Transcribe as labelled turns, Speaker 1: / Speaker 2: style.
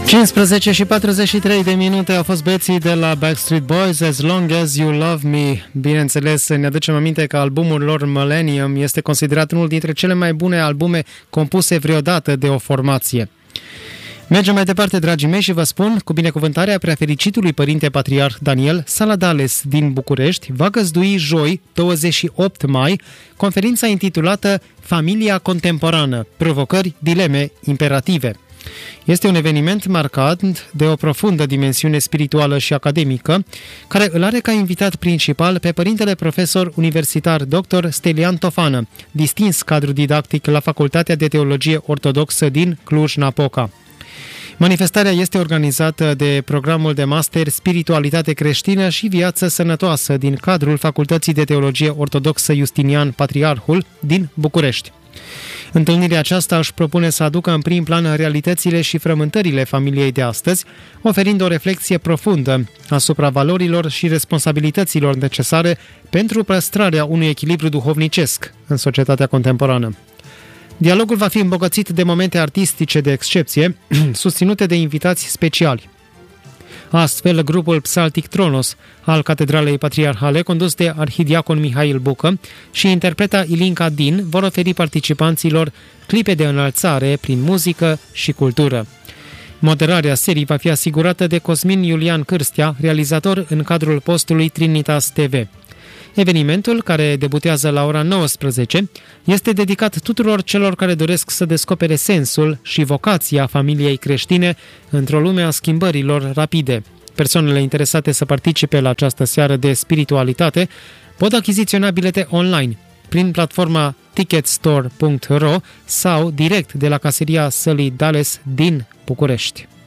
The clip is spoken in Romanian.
Speaker 1: 15 și 43 de minute au fost băieții de la Backstreet Boys, As Long As You Love Me. Bineînțeles, ne aducem aminte că albumul lor Millennium este considerat unul dintre cele mai bune albume compuse vreodată de o formație. Mergem mai departe, dragii mei, și vă spun, cu binecuvântarea preafericitului părinte patriarh Daniel Saladales din București, va găzdui joi, 28 mai, conferința intitulată Familia Contemporană, provocări, dileme, imperative. Este un eveniment marcat de o profundă dimensiune spirituală și academică, care îl are ca invitat principal pe părintele profesor universitar dr. Stelian Tofană, distins cadru didactic la Facultatea de Teologie Ortodoxă din Cluj-Napoca. Manifestarea este organizată de programul de master Spiritualitate creștină și viață sănătoasă din cadrul Facultății de Teologie Ortodoxă Justinian Patriarhul din București. Întâlnirea aceasta își propune să aducă în prim plan realitățile și frământările familiei de astăzi, oferind o reflexie profundă asupra valorilor și responsabilităților necesare pentru păstrarea unui echilibru duhovnicesc în societatea contemporană. Dialogul va fi îmbogățit de momente artistice de excepție, susținute de invitați speciali. Astfel, grupul Psaltic Tronos al Catedralei Patriarhale, condus de arhidiacon Mihail Bucă și interpreta Ilinca Din, vor oferi participanților clipe de înălțare prin muzică și cultură. Moderarea serii va fi asigurată de Cosmin Iulian Cârstea, realizator în cadrul postului Trinitas TV. Evenimentul, care debutează la ora 19, este dedicat tuturor celor care doresc să descopere sensul și vocația familiei creștine într-o lume a schimbărilor rapide. Persoanele interesate să participe la această seară de spiritualitate pot achiziționa bilete online prin platforma ticketstore.ro sau direct de la caseria Sălii Dales din București.